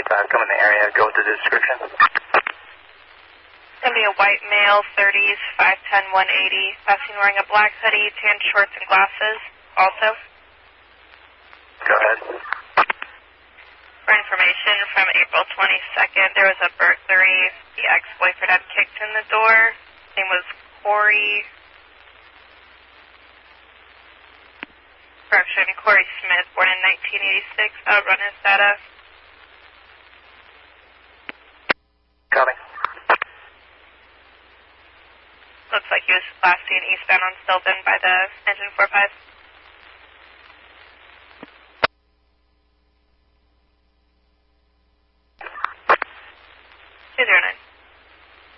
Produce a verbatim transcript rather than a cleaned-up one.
uh, come in the area, go with the description. It's going to be a white male, thirties, five ten, one eighty, last seen wearing a black hoodie, tan shorts, and glasses, also. Go ahead. For information, from April twenty-second, there was a burglary. The ex-boyfriend had kicked in the door. His name was Corey. Correction, Corey Smith, born in nineteen eighty-six, out of Runners-Data. Copy. Looks like he was last seen eastbound on Stilton by the engine four five.